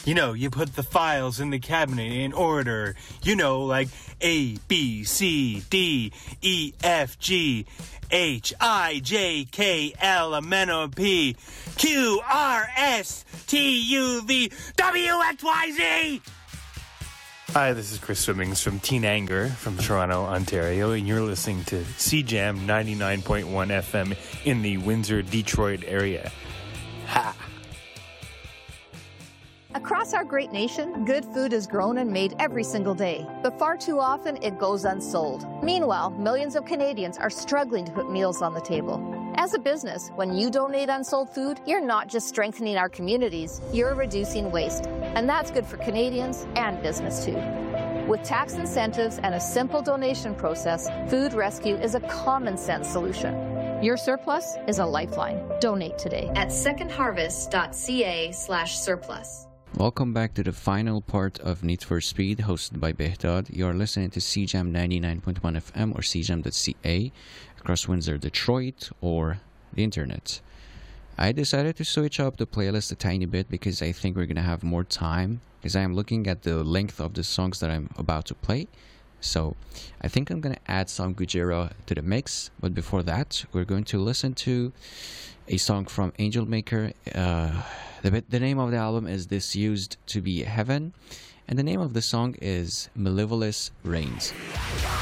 You know, you put the files in the cabinet in order. You know, like A, B, C, D, E, F, G, H, I, J, K, L, M, N, O, P, Q, R, S, T, U, V, W, X, Y, Z! Hi, this is Chris Swimmings from Teen Anger from Toronto, Ontario, and you're listening to CJAM 99.1 FM in the Windsor-Detroit area. Ha! Across our great nation, good food is grown and made every single day, but far too often it goes unsold. Meanwhile, millions of Canadians are struggling to put meals on the table. As a business, when you donate unsold food, you're not just strengthening our communities, you're reducing waste. And that's good for Canadians and business too. With tax incentives and a simple donation process, Food Rescue is a common sense solution. Your surplus is a lifeline. Donate today at secondharvest.ca/surplus. Welcome back to the final part of Need for Speed, hosted by Behdad. You're listening to CJAM 99.1 FM or CJAM.ca across Windsor, Detroit, or the internet. I decided to switch up the playlist a tiny bit because I think we're going to have more time, because I am looking at the length of the songs that I'm about to play. So I think I'm going to add some Gujira to the mix. But before that, we're going to listen to a song from Angelmaker. The name of the album is This Used to Be Heaven, and the name of the song is Malevolous Reigns.